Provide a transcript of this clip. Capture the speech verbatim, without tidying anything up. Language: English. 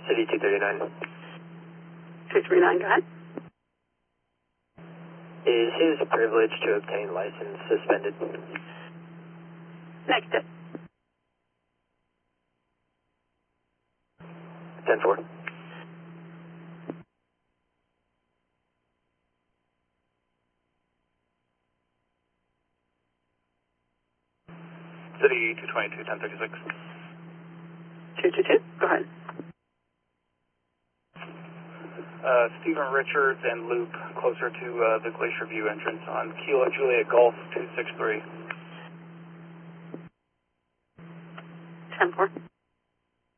City two thirty-nine. two three nine, go ahead. Is his privilege to obtain license suspended? Negative. ten four. City two twenty-two, ten thirty-six. two two two, go ahead. Uh, Stephen Richards and Loop closer to uh, the Glacier View entrance on Kilo Juliet Golf two six three. ten four.